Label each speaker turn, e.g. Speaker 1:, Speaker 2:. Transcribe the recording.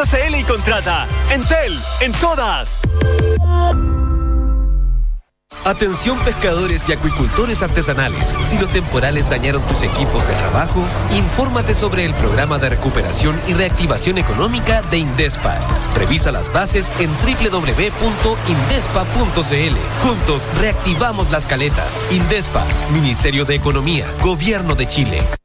Speaker 1: y contrata. Entel, en todas.
Speaker 2: Atención pescadores y acuicultores artesanales. Si los temporales dañaron tus equipos de trabajo, infórmate sobre el programa de recuperación y reactivación económica de Indespa. Revisa las bases en www.indespa.cl. Juntos reactivamos las caletas. Indespa, Ministerio de Economía, Gobierno de Chile.